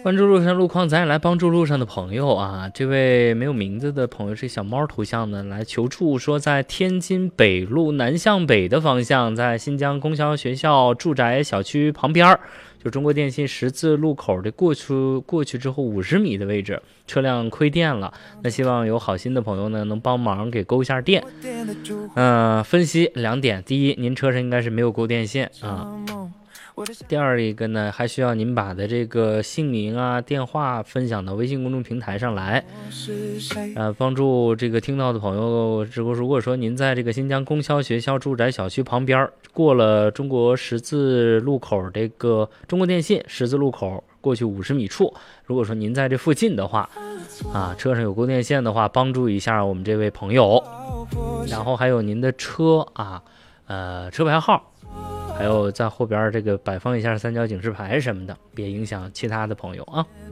关注路上路况，咱也来帮助路上的朋友啊！这位没有名字的朋友是小猫图像呢，来求助说，在天津北路南向北的方向，在新疆供销学校住宅小区旁边，就中国电信十字路口的过去之后50米的位置，车辆亏电了。那希望有好心的朋友呢，能帮忙给勾一下电。分析2点：第一，您车上应该是没有勾电线啊。第二一个呢，还需要您把的这个姓名啊、电话分享到微信公众平台上来，帮助这个听到的朋友。如果说您在这个新疆供销学校住宅小区旁边，过了中国十字路口这个中国电信十字路口过去50米处，如果说您在这附近的话，车上有勾电线的话，帮助一下我们这位朋友。然后还有您的车车牌号。还有在后边这个摆放一下三角警示牌什么的，别影响其他的朋友啊。